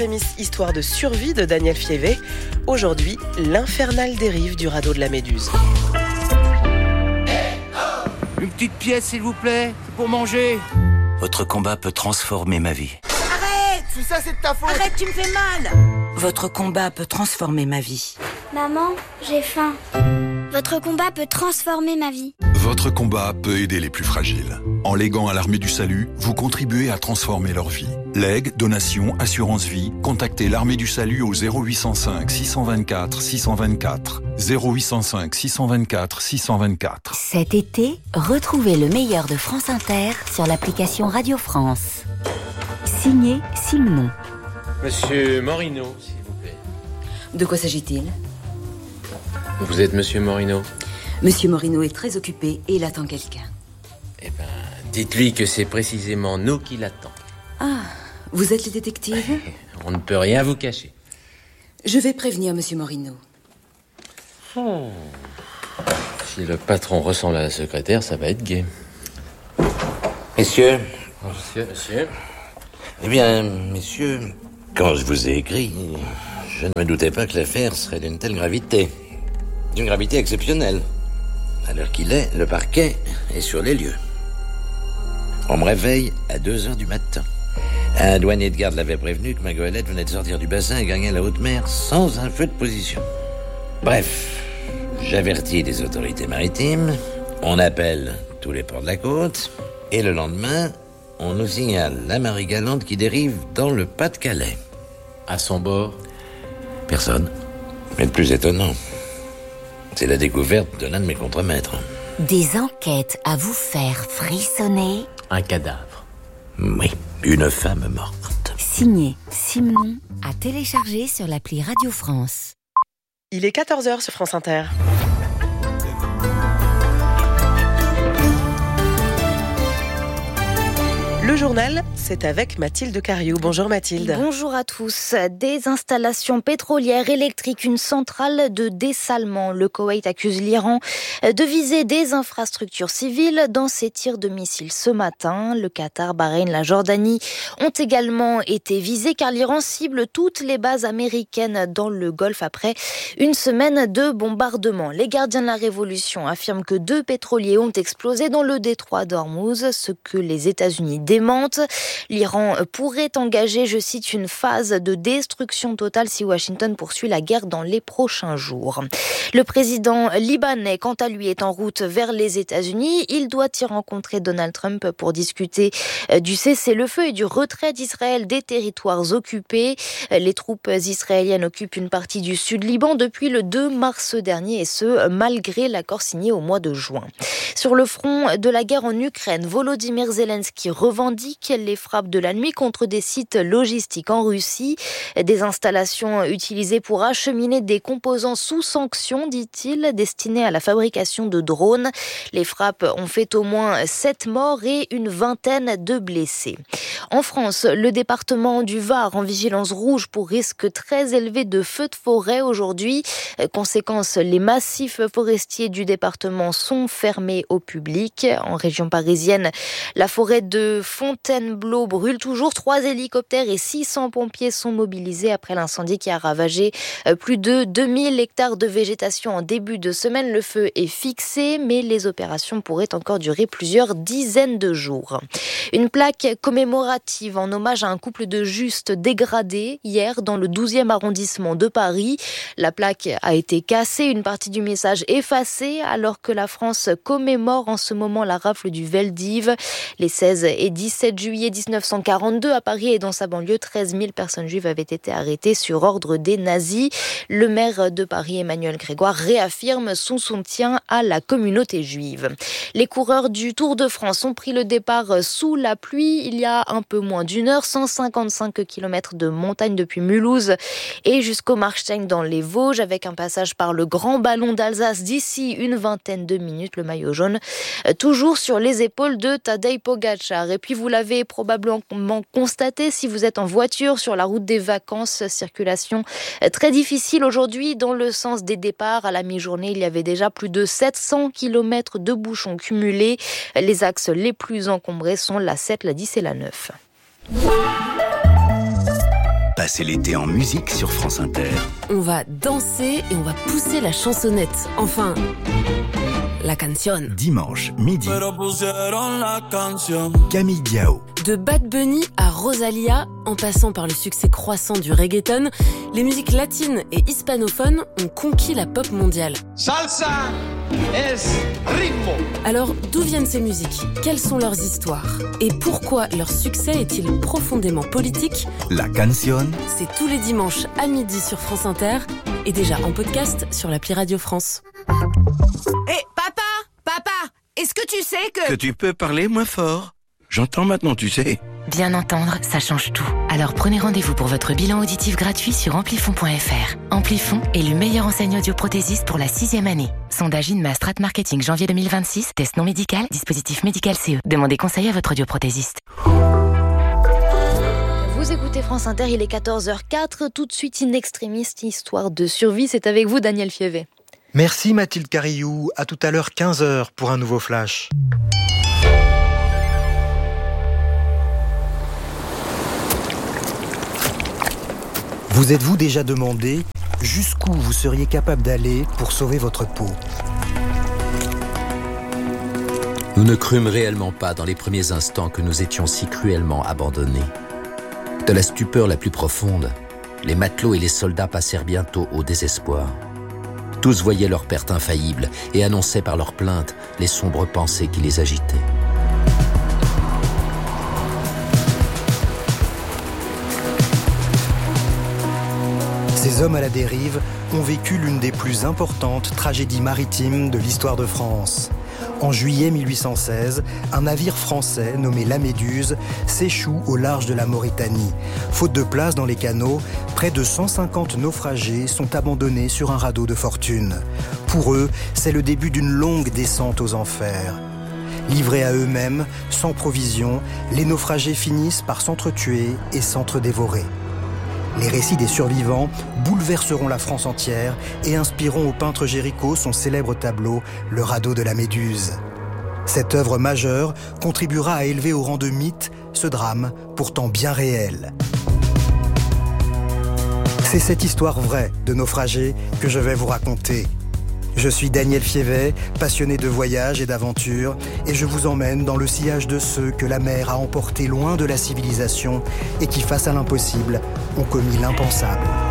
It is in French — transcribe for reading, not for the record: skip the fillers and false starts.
Histoire de survie de Daniel Fievé. Aujourd'hui, l'infernale dérive du radeau de la Méduse. Une petite pièce, s'il vous plaît, c'est pour manger. Votre combat peut transformer ma vie. Arrête! C'est ça, c'est de ta faute! Arrête, tu me fais mal! Votre combat peut transformer ma vie. Maman, j'ai faim. Votre combat peut transformer ma vie. Votre combat peut aider les plus fragiles. En léguant à l'Armée du Salut, vous contribuez à transformer leur vie. Legs, donations, assurance vie, contactez l'Armée du Salut au 0805 624 624. 0805 624 624. Cet été, retrouvez le meilleur de France Inter sur l'application Radio France. Signé Simon. Monsieur Morino, s'il vous plaît. De quoi s'agit-il ? Vous êtes Monsieur Morino ? Monsieur Morino est très occupé et il attend quelqu'un. Eh ben, dites-lui que c'est précisément nous qui l'attendons. Ah, vous êtes les détectives ? On ne peut rien vous cacher. Je vais prévenir Monsieur Morino. Si le patron ressemble à la secrétaire, ça va être gai. Messieurs. Monsieur. Eh bien, messieurs, quand je vous ai écrit, je ne me doutais pas que l'affaire serait d'une telle gravité. D'une gravité exceptionnelle. À l'heure qu'il est, le parquet est sur les lieux. On me réveille à 2h du matin. Un douanier de garde l'avait prévenu que ma goélette venait de sortir du bassin et gagnait la haute mer sans un feu de position. Bref, j'avertis les autorités maritimes, on appelle tous les ports de la côte, et le lendemain, on nous signale la Marie Galante qui dérive dans le Pas-de-Calais. À son bord ? Personne. Mais le plus étonnant, c'est la découverte de l'un de mes contremaîtres. Des enquêtes à vous faire frissonner. Un cadavre. Oui, une femme morte. Signé Simon, à télécharger sur l'appli Radio France. Il est 14h sur France Inter. Le journal, c'est avec Mathilde Cariou. Bonjour Mathilde. Bonjour à tous. Des installations pétrolières électriques, une centrale de dessalement. Le Koweït accuse l'Iran de viser des infrastructures civiles dans ses tirs de missiles ce matin. Le Qatar, Bahreïn, la Jordanie ont également été visés car l'Iran cible toutes les bases américaines dans le Golfe après une semaine de bombardements. Les gardiens de la Révolution affirment que 2 pétroliers ont explosé dans le détroit d'Ormuz, ce que les États-Unis démentent. L'Iran pourrait engager, je cite, une phase de destruction totale si Washington poursuit la guerre dans les prochains jours. Le président libanais, quant à lui, est en route vers les États-Unis. Il doit y rencontrer Donald Trump pour discuter du cessez-le-feu et du retrait d'Israël des territoires occupés. Les troupes israéliennes occupent une partie du sud Liban depuis le 2 mars dernier et ce, malgré l'accord signé au mois de juin. Sur le front de la guerre en Ukraine, Volodymyr Zelensky revendique les frappes de la nuit contre des sites logistiques en Russie. Des installations utilisées pour acheminer des composants sous sanction, dit-il, destinés à la fabrication de drones. Les frappes ont fait au moins 7 morts et une vingtaine de blessés. En France, le département du Var en vigilance rouge pour risque très élevé de feux de forêt aujourd'hui. Conséquence, les massifs forestiers du département sont fermés au public. En région parisienne, la forêt de Fontainebleau brûle toujours. 3 hélicoptères et 600 pompiers sont mobilisés après l'incendie qui a ravagé plus de 2000 hectares de végétation en début de semaine. Le feu est fixé, mais les opérations pourraient encore durer plusieurs dizaines de jours. Une plaque commémorative en hommage à un couple de justes dégradés hier dans le 12e arrondissement de Paris. La plaque a été cassée, une partie du message effacée, alors que la France commémore en ce moment la rafle du Veldiv. Les 16 et 17 juillet 1942, à Paris et dans sa banlieue, 13 000 personnes juives avaient été arrêtées sur ordre des nazis. Le maire de Paris, Emmanuel Grégoire, réaffirme son soutien à la communauté juive. Les coureurs du Tour de France ont pris le départ sous la pluie il y a un peu moins d'une heure. 155 km de montagne depuis Mulhouse et jusqu'au Marstein dans les Vosges, avec un passage par le Grand Ballon d'Alsace d'ici une vingtaine de minutes. Le maillot jaune toujours sur les épaules de Tadej Pogačar. Et puis vous l'avez probablement constaté si vous êtes en voiture sur la route des vacances, circulation très difficile aujourd'hui dans le sens des départs. À la mi-journée, il y avait déjà plus de 700 km de bouchons cumulés. Les axes les plus encombrés sont la 7, la 10 et la 9. passer l'été en musique sur France Inter. On va danser et on va pousser la chansonnette. Enfin, la canción. Dimanche, midi. Camille Diao. De Bad Bunny à Rosalia, en passant par le succès croissant du reggaeton, les musiques latines et hispanophones ont conquis la pop mondiale. Salsa es ritmo. Alors, d'où viennent ces musiques? Quelles sont leurs histoires? Et pourquoi leur succès est-il profondément politique? La canción. C'est tous les dimanches à midi sur France Inter et déjà en podcast sur l'appli Radio France. Hé, papa, est-ce que tu sais que... Que tu peux parler moins fort? J'entends maintenant, tu sais. Bien entendre, ça change tout. Alors prenez rendez-vous pour votre bilan auditif gratuit sur amplifon.fr. Amplifon est le meilleur enseigne audioprothésiste pour la 6e année. Sondage INMA Strat Marketing janvier 2026, test non médical, dispositif médical CE. Demandez conseil à votre audioprothésiste. Vous écoutez France Inter, il est 14h04. Tout de suite, In Extremis, histoire de survie. C'est avec vous, Daniel Fievé. Merci Mathilde Carillou. À tout à l'heure, 15h pour un nouveau flash. Vous êtes-vous déjà demandé jusqu'où vous seriez capable d'aller pour sauver votre peau? Nous ne crûmes réellement pas dans les premiers instants que nous étions si cruellement abandonnés. De la stupeur la plus profonde, les matelots et les soldats passèrent bientôt au désespoir. Tous voyaient leur perte infaillible et annonçaient par leurs plaintes les sombres pensées qui les agitaient. Ces hommes à la dérive ont vécu l'une des plus importantes tragédies maritimes de l'histoire de France. En juillet 1816, un navire français nommé La Méduse s'échoue au large de la Mauritanie. Faute de place dans les canaux, près de 150 naufragés sont abandonnés sur un radeau de fortune. Pour eux, c'est le début d'une longue descente aux enfers. Livrés à eux-mêmes, sans provisions, les naufragés finissent par s'entretuer et s'entre-dévorer. Les récits des survivants bouleverseront la France entière et inspireront au peintre Géricault son célèbre tableau « Le radeau de la Méduse ». Cette œuvre majeure contribuera à élever au rang de mythe ce drame pourtant bien réel. C'est cette histoire vraie de naufragés que je vais vous raconter. Je suis Daniel Fievé, passionné de voyage et d'aventure, et je vous emmène dans le sillage de ceux que la mer a emportés loin de la civilisation et qui, face à l'impossible, ont commis l'impensable.